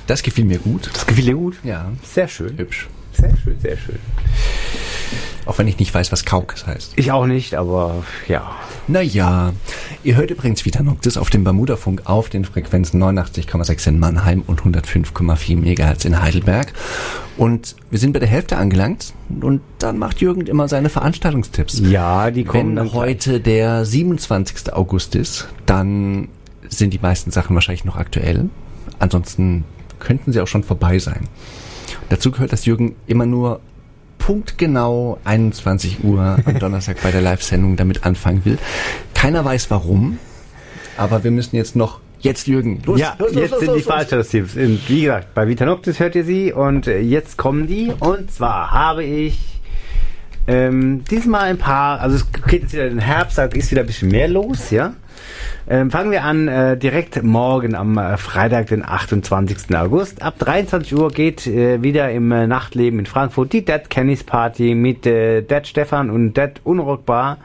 Das gefiel mir gut. Das gefiel dir gut? Ja. Sehr schön. Hübsch. Sehr schön, sehr schön. Auch wenn ich nicht weiß, was Kaukes heißt. Ich auch nicht, aber ja. Naja, ihr hört übrigens Vita Noctis auf dem Bermuda-Funk auf den Frequenzen 89,6 in Mannheim und 105,4 MHz in Heidelberg. Und wir sind bei der Hälfte angelangt und dann macht Jürgen immer seine Veranstaltungstipps. Ja, die kommen Wenn dann heute der 27. August ist, dann sind die meisten Sachen wahrscheinlich noch aktuell. Ansonsten könnten sie auch schon vorbei sein. Dazu gehört, dass Jürgen immer nur punktgenau 21 Uhr am Donnerstag bei der Live-Sendung damit anfangen will. Keiner weiß warum, aber wir müssen jetzt Jürgen, los. Ja, jetzt sind die Veranstaltungstipps. Wie gesagt, bei Vita Noctis hört ihr sie und jetzt kommen die. Und zwar habe ich diesmal ein paar, also es geht jetzt wieder in den Herbst, da ist wieder ein bisschen mehr los, ja. Fangen wir an direkt morgen am Freitag, den 28. August. Ab 23 Uhr geht wieder im Nachtleben in Frankfurt die Dead Kennys Party mit Dead Stefan und Dead Unrockbar.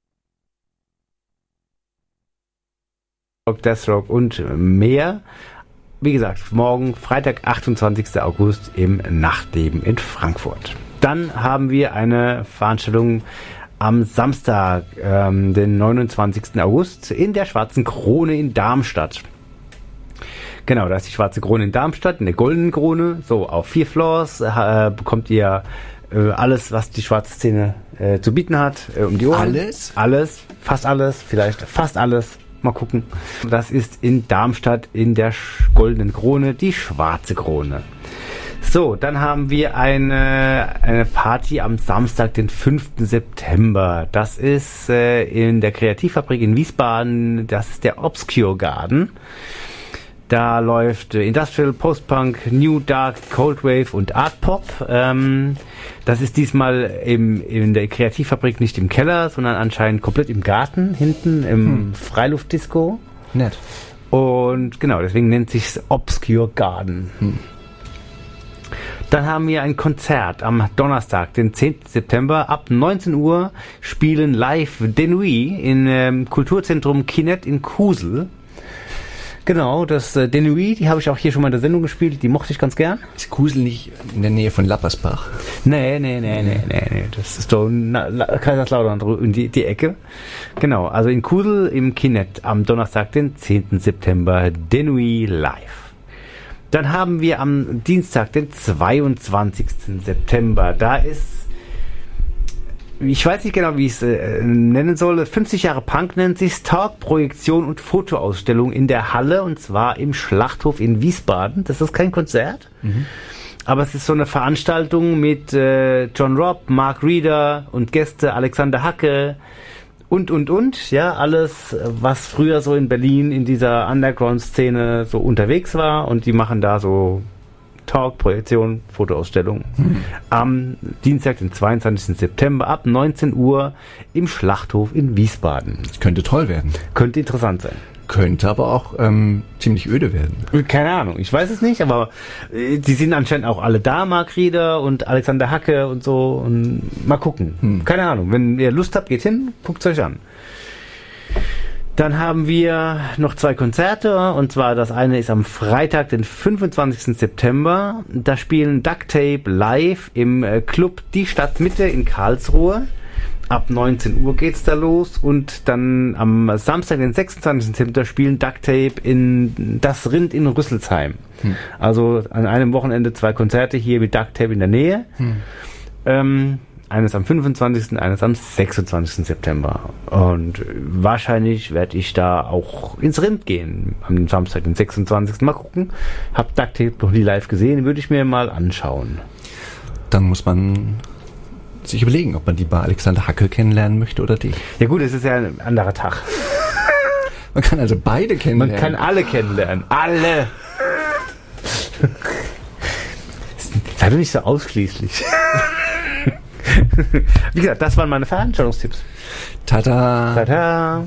Deathstroke und mehr. Wie gesagt, morgen Freitag, 28. August im Nachtleben in Frankfurt. Dann haben wir eine Veranstaltung am Samstag, den 29. August in der Schwarzen Krone in Darmstadt. Genau, da ist die Schwarze Krone in Darmstadt, in der Goldenen Krone. So, auf 4 Floors bekommt ihr alles, was die schwarze Szene zu bieten hat, um die Ohren. Alles? Alles, fast alles, vielleicht fast alles. Mal gucken. Das ist in Darmstadt in der Goldenen Krone, die Schwarze Krone. So, dann haben wir eine Party am Samstag, den 5. September. Das ist in der Kreativfabrik in Wiesbaden. Das ist der Obscure Garden. Da läuft Industrial, Post-Punk, New Dark, Cold Wave und Art Pop. Das ist diesmal in der Kreativfabrik nicht im Keller, sondern anscheinend komplett im Garten, hinten im Freiluftdisco. Nett. Und genau, deswegen nennt sich's Obscure Garden. Dann haben wir ein Konzert am Donnerstag, den 10. September. Ab 19 Uhr spielen live Denui im Kulturzentrum Kinett in Kusel. Genau, das Denui, die habe ich auch hier schon mal in der Sendung gespielt, die mochte ich ganz gern. Ist Kusel nicht in der Nähe von Lappersbach? Nee. Das ist doch Kaiserslautern in die Ecke. Genau, also in Kusel im Kinett am Donnerstag, den 10. September, Denui live. Dann haben wir am Dienstag, den 22. September, da ist, ich weiß nicht genau, wie ich es nennen soll, 50 Jahre Punk nennt sich Talk, Projektion und Fotoausstellung in der Halle, und zwar im Schlachthof in Wiesbaden. Das ist kein Konzert, aber es ist so eine Veranstaltung mit John Robb, Mark Reeder und Gäste, Alexander Hacke und, ja, alles, was früher so in Berlin in dieser Underground-Szene so unterwegs war, und die machen da so Talk, Projektion, Fotoausstellung. Am Dienstag, den 22. September ab 19 Uhr im Schlachthof in Wiesbaden. Könnte toll werden. Könnte interessant sein. Könnte aber auch ziemlich öde werden. Keine Ahnung, ich weiß es nicht, aber die sind anscheinend auch alle da, Mark Rieder und Alexander Hacke und so, und mal gucken. Keine Ahnung, wenn ihr Lust habt, geht hin, guckt es euch an. Dann haben wir noch 2 Konzerte, und zwar das eine ist am Freitag, den 25. September. Da spielen Duct Tape live im Club Die Stadtmitte in Karlsruhe. Ab 19 Uhr geht's da los, und dann am Samstag, den 26. September, spielen Duct Tape in Das Rind in Rüsselsheim. Also an einem Wochenende 2 Konzerte hier mit Duct Tape in der Nähe. Eines am 25., eines am 26. September. Und wahrscheinlich werde ich da auch ins Rind gehen. Am Samstag, den 26. Mal gucken. Hab Duct Tape noch nie live gesehen, würde ich mir mal anschauen. Dann muss man sich überlegen, ob man die bei Alexander Hacke kennenlernen möchte oder dich. Ja gut, es ist ja ein anderer Tag. Man kann also beide kennenlernen. Man kann alle kennenlernen. Alle! Sei doch nicht so ausschließlich. Wie gesagt, das waren meine Veranstaltungstipps. Tada! Tada!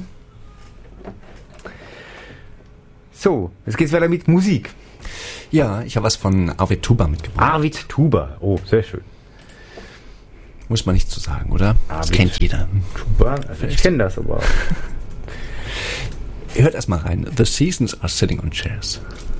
So, jetzt geht's weiter mit Musik. Ja, ich habe was von Arvid Tuba mitgebracht. Arvid Tuba. Oh, sehr schön. Muss man nicht zu sagen, oder? Das Arvid kennt jeder. Tuba? Ich kenne das aber. Ihr hört erstmal rein. The Seasons are sitting on chairs.